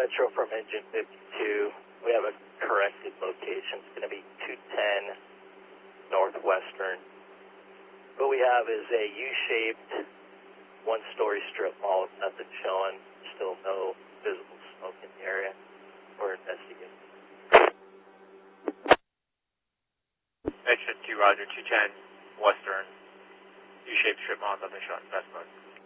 Metro from engine 52. We have a corrected location. It's going to be 210 Northwestern. What we have is a U-shaped one-story strip mall with nothing showing. Still no visible smoke in the area. We're investigating. Engine 2, Roger, 210 Western. U-shaped strip mall, nothing showing. Best mode.